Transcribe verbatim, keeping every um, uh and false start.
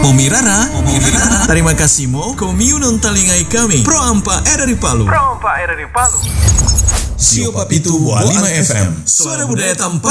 Pomirara, Pomirara. Terima kasih mo, komiu non talingai kami. Pro Ampa era di Palu. Pro Ampa era di Palu. Sio Papitu Buah lima F M. Suara budaya tanpa